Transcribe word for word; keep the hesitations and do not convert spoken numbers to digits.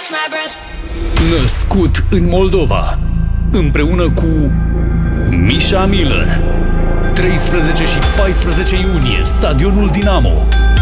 Născut în Moldova, împreună cu Misha Miller, treisprezece și paisprezece iunie, Stadionul Dinamo.